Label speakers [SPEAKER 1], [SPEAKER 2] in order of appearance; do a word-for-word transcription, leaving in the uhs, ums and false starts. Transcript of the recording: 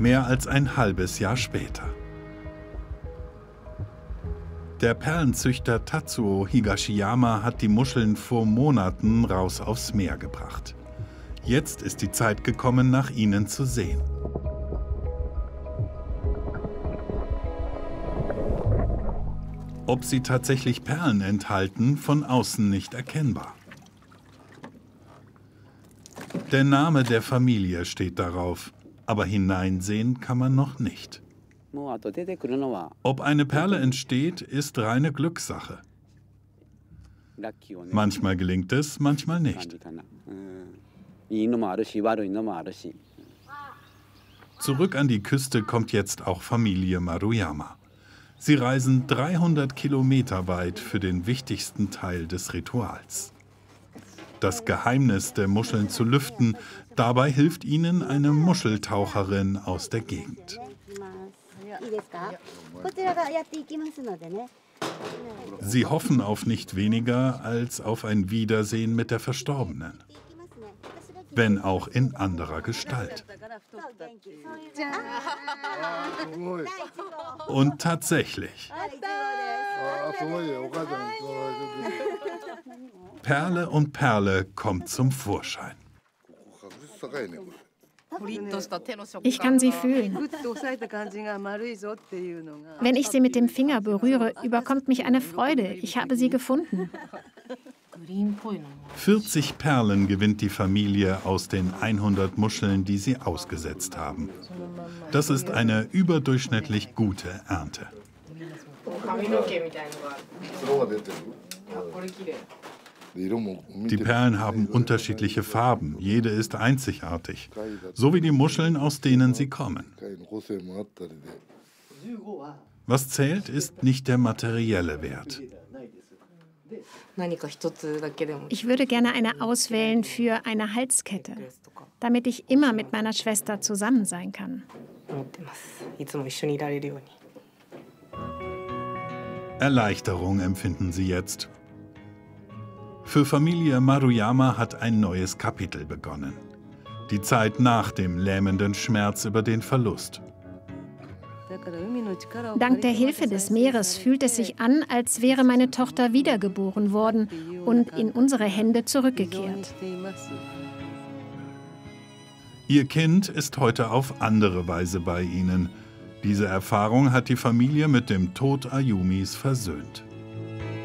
[SPEAKER 1] Mehr als ein halbes Jahr später. Der Perlenzüchter Tatsuo Higashiyama hat die Muscheln vor Monaten raus aufs Meer gebracht. Jetzt ist die Zeit gekommen, nach ihnen zu sehen. Ob sie tatsächlich Perlen enthalten, von außen nicht erkennbar. Der Name der Familie steht darauf, aber hineinsehen kann man noch nicht. Ob eine Perle entsteht, ist reine Glückssache. Manchmal gelingt es, manchmal nicht. Zurück an die Küste kommt jetzt auch Familie Maruyama. Sie reisen dreihundert Kilometer weit für den wichtigsten Teil des Rituals. Das Geheimnis der Muscheln zu lüften, dabei hilft ihnen eine Muscheltaucherin aus der Gegend. Sie hoffen auf nicht weniger als auf ein Wiedersehen mit der Verstorbenen. Wenn auch in anderer Gestalt. Und tatsächlich. Perle und Perle kommt zum Vorschein.
[SPEAKER 2] Ich kann sie fühlen. Wenn ich sie mit dem Finger berühre, überkommt mich eine Freude. Ich habe sie gefunden.
[SPEAKER 1] vierzig Perlen gewinnt die Familie aus den hundert Muscheln, die sie ausgesetzt haben. Das ist eine überdurchschnittlich gute Ernte. Die Perlen haben unterschiedliche Farben, jede ist einzigartig, so wie die Muscheln, aus denen sie kommen. Was zählt, ist nicht der materielle Wert.
[SPEAKER 2] Ich würde gerne eine auswählen für eine Halskette, damit ich immer mit meiner Schwester zusammen sein kann.
[SPEAKER 1] Erleichterung empfinden sie jetzt. Für Familie Maruyama hat ein neues Kapitel begonnen. Die Zeit nach dem lähmenden Schmerz über den Verlust.
[SPEAKER 2] Dank der Hilfe des Meeres fühlt es sich an, als wäre meine Tochter wiedergeboren worden und in unsere Hände zurückgekehrt.
[SPEAKER 1] Ihr Kind ist heute auf andere Weise bei ihnen. Diese Erfahrung hat die Familie mit dem Tod Ayumis versöhnt.